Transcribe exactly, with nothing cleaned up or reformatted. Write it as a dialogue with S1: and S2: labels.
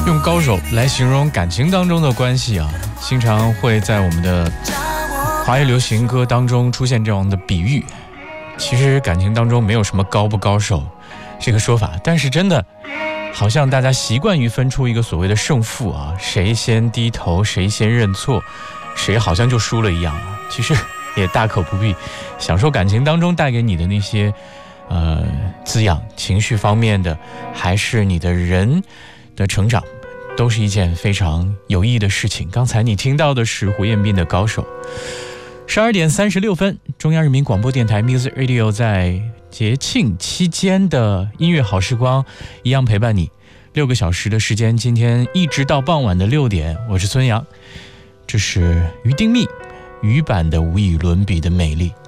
S1: 用高手来形容感情当中的关系啊，经常会在我们的华语流行歌当中出现这样的比喻。其实感情当中没有什么高不高手这个说法，但是真的好像大家习惯于分出一个所谓的胜负啊，谁先低头谁先认错，谁好像就输了一样啊。其实也大可不必，享受感情当中带给你的那些呃滋养，情绪方面的还是你的人的成长，都是一件非常有意义的事情。刚才你听到的是胡彦斌的高手。十二点三十六分，中央人民广播电台 Music Radio 在节庆期间的音乐好时光一样陪伴你六个小时的时间，今天一直到傍晚的六点，我是孙杨。这是于丁密语版的无以伦比的美丽。